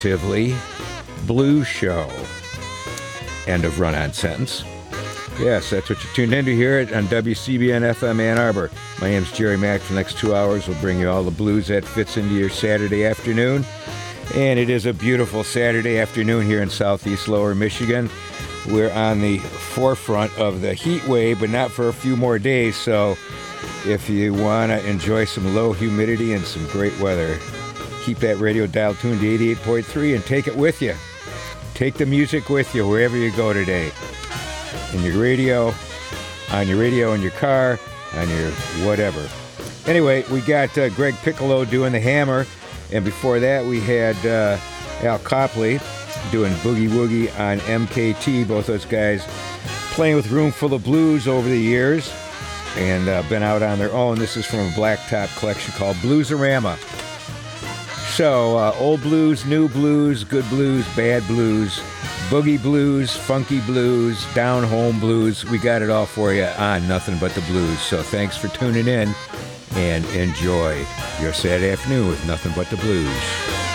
Tivoli Blues Show. End of run-on sentence. Yes, that's what you're tuned into here on WCBN FM Ann Arbor. My name's Jerry Mack. For the next 2 hours, we'll bring you all the blues that fits into your Saturday afternoon. And it is a beautiful Saturday afternoon here in southeast Lower Michigan. We're on the forefront of the heat wave, but not for a few more days. So if you want to enjoy some low humidity and some great weather, keep that radio dial tuned to 88.3 and take it with you. Take the music with you wherever you go today. In your radio, on your radio in your car, on your whatever. Anyway, we got Greg Piccolo doing the hammer, and before that we had Al Copley doing Boogie Woogie on MKT. Both those guys playing with Roomful of Blues over the years and been out on their own. This is from a Blacktop collection called Bluesorama. So, old blues, new blues, good blues, bad blues, boogie blues, funky blues, down home blues. We got it all for you on Nothing But the Blues. So thanks for tuning in and enjoy your Saturday afternoon with Nothing But the Blues.